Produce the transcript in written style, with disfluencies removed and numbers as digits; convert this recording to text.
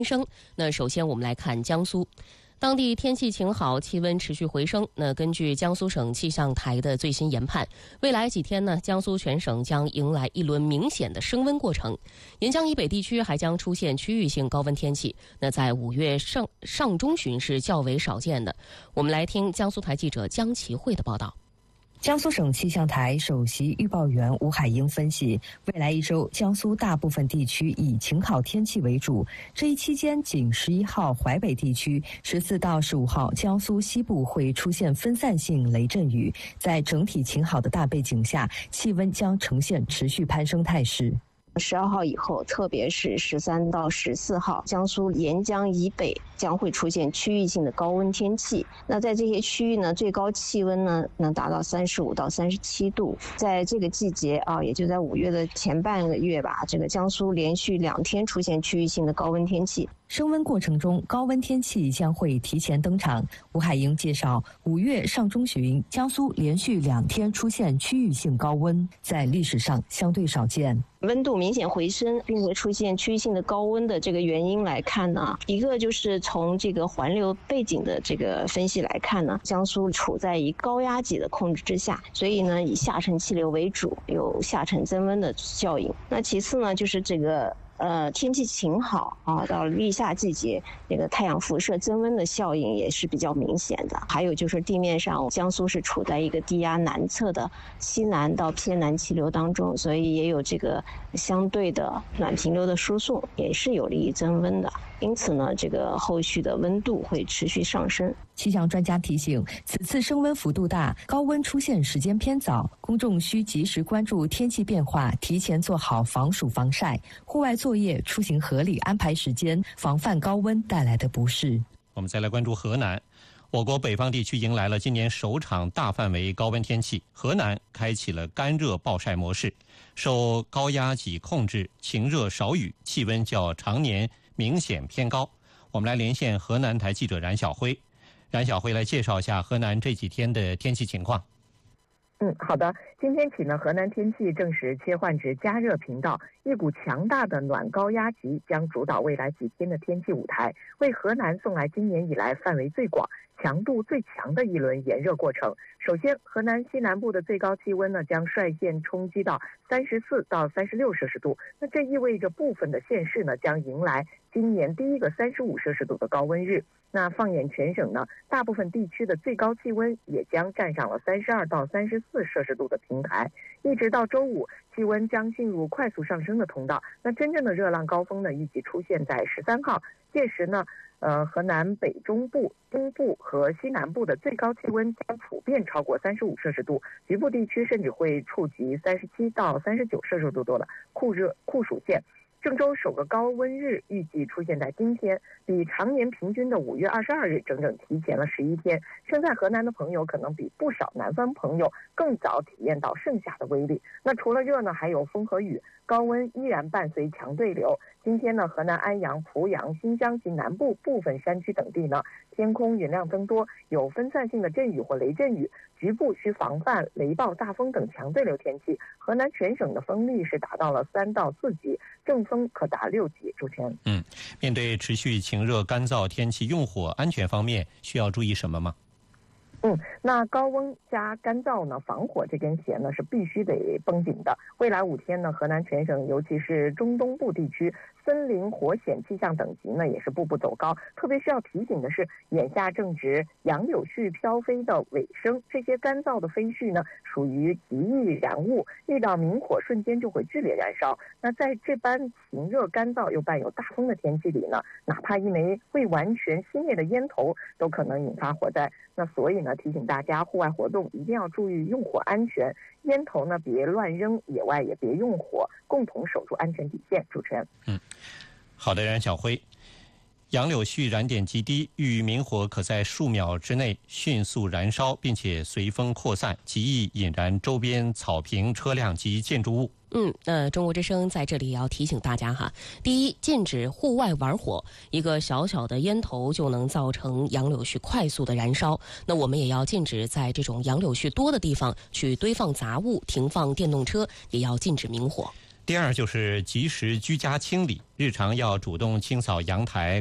升。那首先我们来看江苏。当地天气晴好，气温持续回升。那根据江苏省气象台的最新研判，未来几天呢，江苏全省将迎来一轮明显的升温过程。沿江以北地区还将出现区域性高温天气。那在5月上中旬是较为少见的。我们来听江苏台记者江其慧的报道。 江苏省气象台首席预报员吴海英分析，未来一周江苏大部分地区以晴好天气为主，这一期间仅11号淮北地区、14到15号江苏西部会出现分散性雷阵雨。在整体晴好的大背景下，气温将呈现持续攀升态势。 12号以后，特别是13到14号，江苏沿江以北将会出现区域性的高温天气。那在这些区域呢，最高气温呢能达到35到37度。在这个季节啊，也就在5月的前半个月吧，这个江苏连续2天出现区域性的高温天气。 升温过程中，高温天气将会提前登场。吴海英介绍，5月上中旬，江苏连续2天出现区域性高温，在历史上相对少见。 温度明显回升，并且出现区域性的高温的这个原因来看呢，一个就是从这个环流背景的这个分析来看呢，江苏处在一高压脊的控制之下，所以呢以下沉气流为主，有下沉增温的效应。那其次呢就是这个天气晴好啊，到了立夏季节，这个太阳辐射增温的效应也是比较明显的。还有就是地面上，江苏是处在一个低压南侧的西南到偏南气流当中，所以也有这个相对的暖平流的输送，也是有利于增温的。因此呢，这个后续的温度会持续上升。 气象专家提醒，此次升温幅度大，高温出现时间偏早，公众需及时关注天气变化，提前做好防暑防晒，户外作业出行合理安排时间，防范高温带来的不适。 我们再来关注河南。我国北方地区迎来了今年首场大范围高温天气，河南开启了干热暴晒模式，受高压脊控制，晴热少雨，气温较常年明显偏高。我们来连线河南台记者冉晓辉。冉晓辉来介绍一下河南这几天的天气情况。 好的。今天起呢，河南天气正式切换至加热频道，一股强大的暖高压脊将主导未来几天的天气舞台，为河南送来今年以来范围最广、强度最强的一轮炎热过程。首先，河南西南部的最高气温呢将率先冲击到34到36摄氏度，那这意味着部分的县市呢将迎来今年第一个35摄氏度的高温日。那放眼全省呢，大部分地区的最高气温也将站上了32到34摄氏度的平台，一直到周五，气温将进入快速上升的通道。那真正的热浪高峰呢，预计出现在13号，届时呢，河南北中部、东部和西南部的最高气温将普遍超过35摄氏度，局部地区甚至会触及37到39摄氏度多的酷暑线。郑州首个高温日预计出现在今天，比常年平均的5月22日整整提前了11天。身在河南的朋友可能比不少南方朋友更早体验到盛夏的威力。那除了热呢，还有风和雨，高温依然伴随强对流。今天呢，河南安阳、濮阳、新疆及南部部分山区等地呢，天空云量增多，有分散性的阵雨或雷阵雨，局部需防范雷暴、大风等强对流天气。河南全省的风力是达到了3到4级，正风可达6级。主持人， 面对持续晴热干燥天气，用火安全方面需要注意什么吗？ 那高温加干燥呢，防火这根弦呢是必须得绷紧的。未来5天呢，河南全省尤其是中东部地区，森林火险气象等级呢也是步步走高。特别需要提醒的是，眼下正值杨柳絮飘飞的尾声，这些干燥的飞絮呢属于极易燃物，遇到明火瞬间就会剧烈燃烧。那在这般晴热干燥又伴有大风的天气里呢，哪怕一枚未完全熄灭的烟头都可能引发火灾。那所以呢，提醒大家户外活动一定要注意用火安全，烟头呢别乱扔，野外也别用火，共同守住安全底线。主持人， 好的，冉晓辉。杨柳絮燃点极低，遇明火可在数秒之内迅速燃烧，并且随风扩散，极易引燃周边草坪、车辆及建筑物。 中国之声在这里也要提醒大家哈，第一，禁止户外玩火，一个小小的烟头就能造成杨柳絮快速的燃烧。那我们也要禁止在这种杨柳絮多的地方去堆放杂物，停放电动车，也要禁止明火。 第二就是及时居家清理，日常要主动清扫阳台、